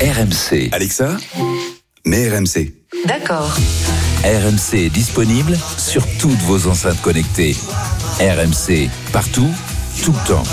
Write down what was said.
RMC. Alexa, mets RMC. D'accord. RMC est disponible sur toutes vos enceintes connectées. RMC, partout, tout le temps.